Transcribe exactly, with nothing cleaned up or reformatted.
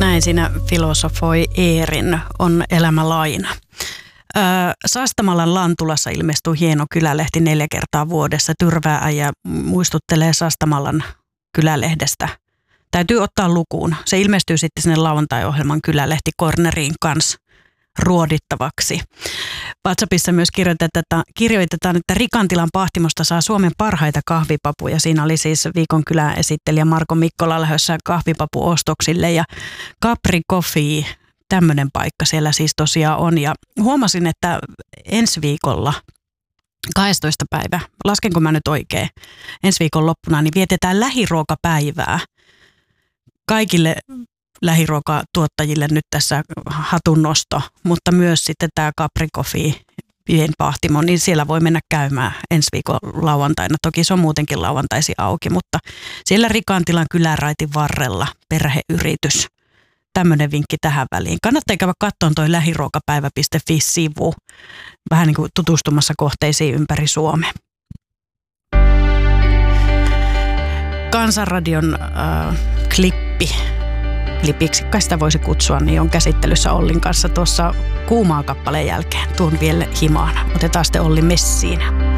Näin siinä filosofoi Eerin On elämä laina. Öö, Sastamalan Lantulassa ilmestyy hieno kylälehti neljä kertaa vuodessa. Tyrvää ja muistuttelee Sastamalan kylälehdestä. Täytyy ottaa lukuun. Se ilmestyy sitten sinne lauantai-ohjelman kylälehti Corneriin kanssa ruodittavaksi. WhatsAppissa myös kirjoitetaan, kirjoitetaan, että Rikantilan pahtimosta saa Suomen parhaita kahvipapuja. Siinä oli siis viikon kylän esittelijä Marko Mikkola lähdössä kahvipapuostoksille ja Capri Coffee, tämmöinen paikka siellä siis tosiaan on. Ja huomasin, että ensi viikolla kahdestoista päivä, laskenko mä nyt oikein, ensi viikon loppuna, niin vietetään lähiruokapäivää. Kaikille lähiruokatuottajille nyt tässä hatunnosto, mutta myös sitten tämä Capri Coffee pienpahtimo, niin siellä voi mennä käymään ensi viikon lauantaina. Toki se on muutenkin lauantaisin auki, mutta siellä Rikantilan kyläraitin varrella perheyritys. Tämmöinen vinkki tähän väliin. Kannattaa käydä katsomaan toi lähiruokapäivä piste fi-sivu. Vähän niin kuin tutustumassa kohteisiin ympäri Suomea. Kansanradion äh, klippi. Klipiksi, kai sitä voisi kutsua, niin on käsittelyssä Ollin kanssa tuossa kuumaa kappaleen jälkeen. Tuon vielä himaan. Otetaan sitten Olli messiin.